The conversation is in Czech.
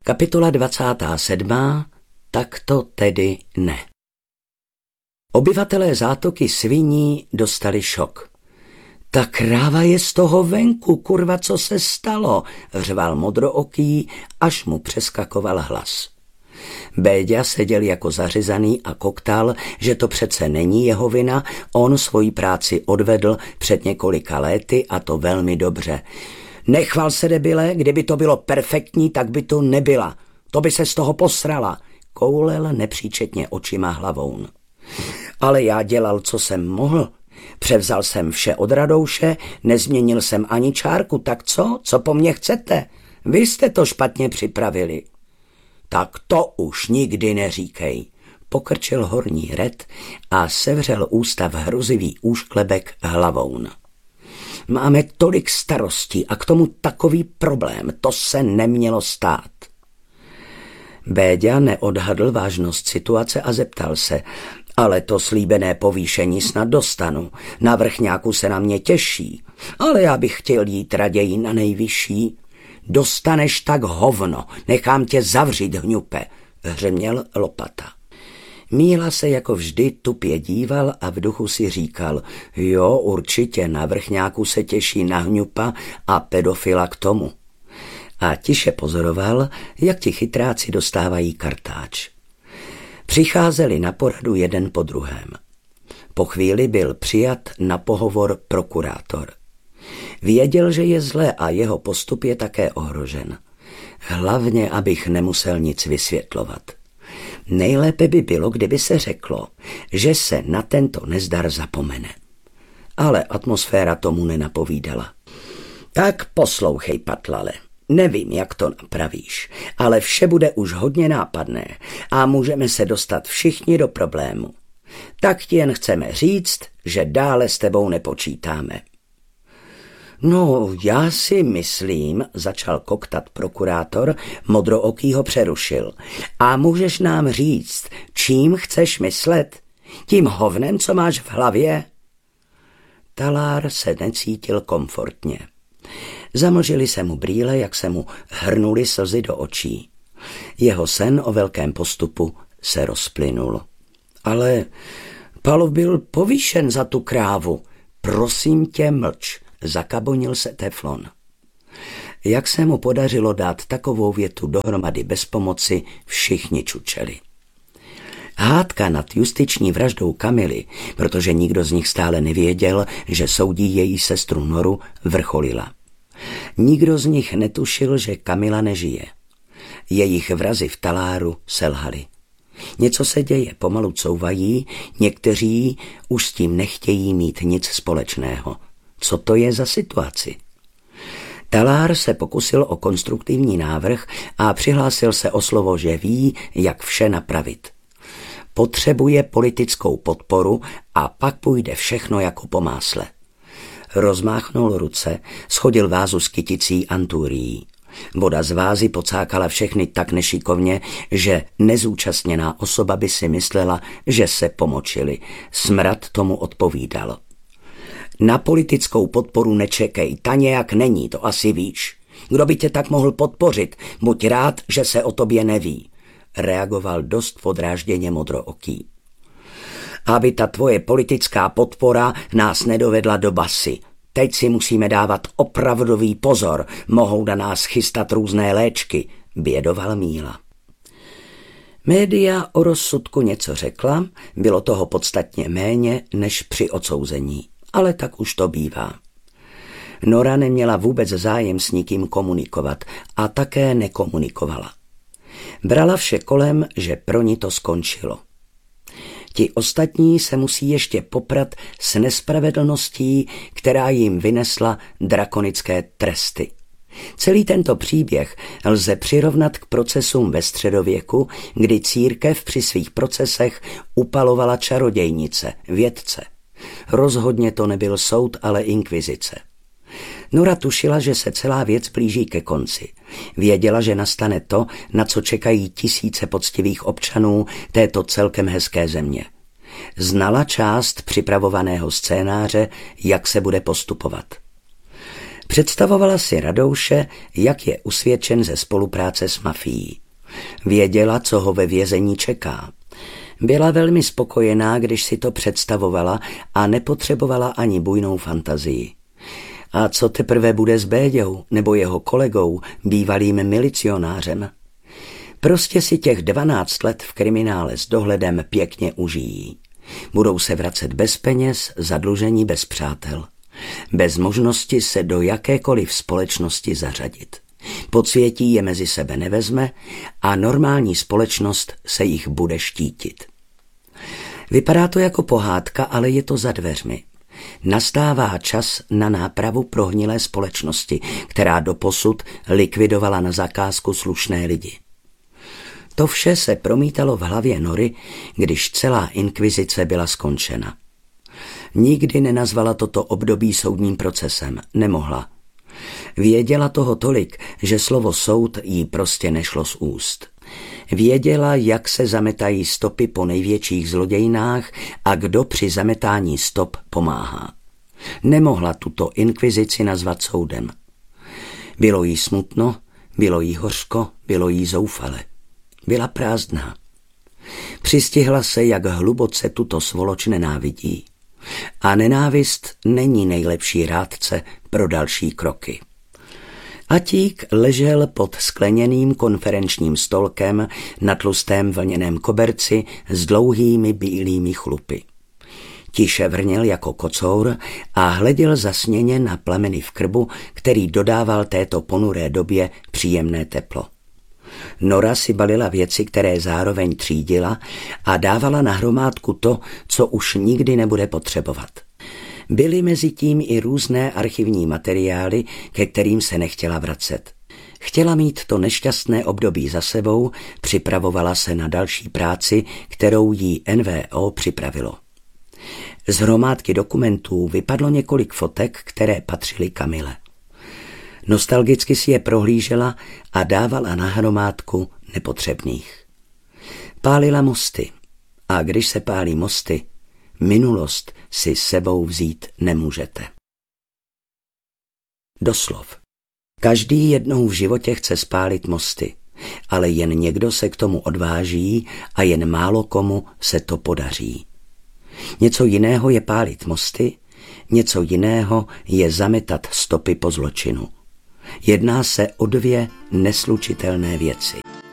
Kapitola 27. Tak to tedy ne. Obyvatelé zátoky Sviní dostali šok. Ta kráva je z toho venku, kurva, co se stalo, řval modrooký, až mu přeskakoval hlas. Béďa seděl jako zařezaný a koktal, že to přece není jeho vina, on svoji práci odvedl před několika léty a to velmi dobře. Nechval se, debile, kdyby to bylo perfektní, tak by to nebyla. To by se z toho posrala, koulel nepříčetně očima Hlavoun. Ale já dělal, co jsem mohl. Převzal jsem vše od Radouše, nezměnil jsem ani čárku, tak co? Co po mně chcete? Vy jste to špatně připravili. Tak to už nikdy neříkej, pokrčil horní red a sevřel ústa v hrozivý úšklebek Hlavoun. Máme tolik starostí a k tomu takový problém, to se nemělo stát. Béďa neodhadl vážnost situace a zeptal se, ale to slíbené povýšení snad dostanu, na vrchňáku se na mě těší, ale já bych chtěl jít raději na nejvyšší. Dostaneš tak hovno, nechám tě zavřít, hňupe, hřeměl Lopata. Míla se jako vždy tupě díval a v duchu si říkal, jo, určitě na vrchňáku se těší na hňupa a pedofila k tomu. A tiše pozoroval, jak ti chytráci dostávají kartáč. Přicházeli na poradu jeden po druhém. Po chvíli byl přijat na pohovor prokurátor. Věděl, že je zlé a jeho postup je také ohrožen. Hlavně, abych nemusel nic vysvětlovat. Nejlépe by bylo, kdyby se řeklo, že se na tento nezdar zapomene. Ale atmosféra tomu nenapovídala. Tak poslouchej, patlale. Nevím, jak to napravíš, ale vše bude už hodně nápadné a můžeme se dostat všichni do problému. Tak ti jen chceme říct, že dále s tebou nepočítáme. No, já si myslím, začal koktat prokurátor, modrooký ho přerušil. A můžeš nám říct, čím chceš myslet? Tím hovnem, co máš v hlavě? Talár se necítil komfortně. Zamlžily se mu brýle, jak se mu hrnuly slzy do očí. Jeho sen o velkém postupu se rozplynul. Ale Palov byl povýšen za tu krávu. Prosím tě, mlč, zakabonil se Teflon. Jak se mu podařilo dát takovou větu dohromady bez pomoci, všichni čučeli. Hádka nad justiční vraždou Kamily, protože nikdo z nich stále nevěděl, že soudí její sestru Noru, vrcholila. Nikdo z nich netušil, že Kamila nežije. Jejich vrazi v taláru selhali. Něco se děje, pomalu couvají, někteří už s tím nechtějí mít nic společného. Co to je za situaci? Talár se pokusil o konstruktivní návrh a přihlásil se o slovo, že ví, jak vše napravit. Potřebuje politickou podporu a pak půjde všechno jako po másle. Rozmáchnul ruce, shodil vázu s kyticí anturií. Voda z vázy pocákala všechny tak nešikovně, že nezúčastněná osoba by si myslela, že se pomočili. Smrad tomu odpovídal. Na politickou podporu nečekej, ta nějak není, to asi víš. Kdo by tě tak mohl podpořit? Buď rád, že se o tobě neví, reagoval dost podrážděně modrooký. Aby ta tvoje politická podpora nás nedovedla do basy. Teď si musíme dávat opravdový pozor, mohou na nás chystat různé léčky, bědoval Míla. Média o rozsudku něco řekla, bylo toho podstatně méně než při odsouzení, ale tak už to bývá. Nora neměla vůbec zájem s nikým komunikovat a také nekomunikovala. Brala vše kolem, že pro ní to skončilo. Ti ostatní se musí ještě poprat s nespravedlností, která jim vynesla drakonické tresty. Celý tento příběh lze přirovnat k procesům ve středověku, kdy církev při svých procesech upalovala čarodějnice, vědce. Rozhodně to nebyl soud, ale inkvizice. Nora tušila, že se celá věc blíží ke konci. Věděla, že nastane to, na co čekají tisíce poctivých občanů této celkem hezké země. Znala část připravovaného scénáře, jak se bude postupovat. Představovala si Radouše, jak je usvědčen ze spolupráce s mafií. Věděla, co ho ve vězení čeká. Byla velmi spokojená, když si to představovala a nepotřebovala ani bujnou fantazii. A co teprve bude s Béďou nebo jeho kolegou, bývalým milicionářem? Prostě si těch 12 let v kriminále s dohledem pěkně užijí. Budou se vracet bez peněz, zadlužení bez přátel. Bez možnosti se do jakékoliv společnosti zařadit. Podsvětí je mezi sebe nevezme a normální společnost se jich bude štítit. Vypadá to jako pohádka, ale je to za dveřmi. Nastává čas na nápravu prohnilé společnosti, která doposud likvidovala na zakázku slušné lidi. To vše se promítalo v hlavě Nory, když celá inkvizice byla skončena. Nikdy nenazvala toto období soudním procesem, nemohla. Věděla toho tolik, že slovo soud jí prostě nešlo z úst. Věděla, jak se zametají stopy po největších zlodějnách a kdo při zametání stop pomáhá. Nemohla tuto inkvizici nazvat soudem. Bylo jí smutno, bylo jí hořko, bylo jí zoufale. Byla prázdná. Přistihla se, jak hluboce tuto svoloč nenávidí. A nenávist není nejlepší rádce pro další kroky. Atík ležel pod skleněným konferenčním stolkem na tlustém vlněném koberci s dlouhými bílými chlupy. Tiše vrněl jako kocour a hleděl zasněně na plameny v krbu, který dodával této ponuré době příjemné teplo. Nora si balila věci, které zároveň třídila a dávala na hromádku to, co už nikdy nebude potřebovat. Byly mezi tím i různé archivní materiály, ke kterým se nechtěla vracet. Chtěla mít to nešťastné období za sebou, připravovala se na další práci, kterou jí NVO připravilo. Z hromádky dokumentů vypadlo několik fotek, které patřily Kamile. Nostalgicky si je prohlížela a dávala na hromádku nepotřebných. Pálila mosty. A když se pálí mosty, minulost si sebou vzít nemůžete. Doslov. Každý jednou v životě chce spálit mosty, ale jen někdo se k tomu odváží a jen málo komu se to podaří. Něco jiného je pálit mosty, něco jiného je zametat stopy po zločinu. Jedná se o dvě neslučitelné věci.